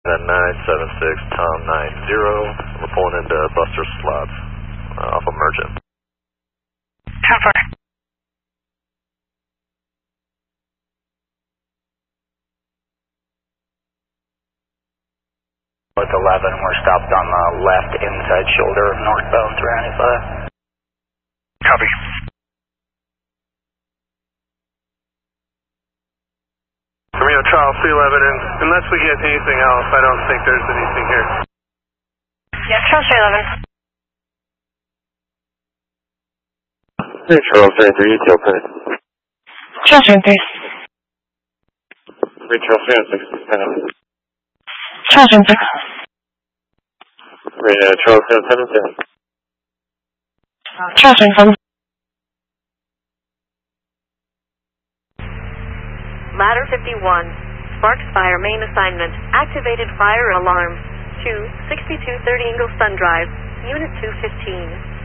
Then 976 Tom 90. We're pulling into Buster Slots off of Merchant. Cover. With 11, we're stopped on the left inside shoulder of northbound 395. Copy. Camino Charles 311, and unless we get anything else, I don't think there's anything here. Yes, Charles 311. Hey, Charles 33, tail pit. Charles 33. Charles 36, Charles 36. Charles 77. Charles 37. Ladder 51. Sparks fire main assignment. Activated fire alarm. 2, 6230 Ingle Sun Drive. Unit 215.